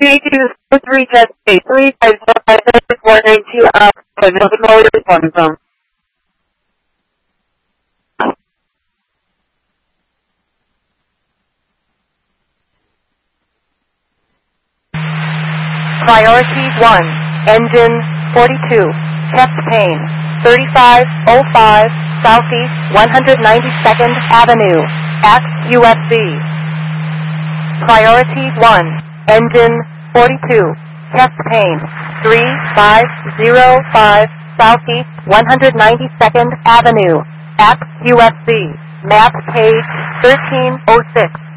3 test 3 5 4 492 up. One zone. Priority 1, engine 42, chest pain, 3505 Southeast 192nd Avenue, at UFC. Priority 1, engine 42, chest pain, 3505 Southeast 192nd Avenue, at UFC. Map page 1306.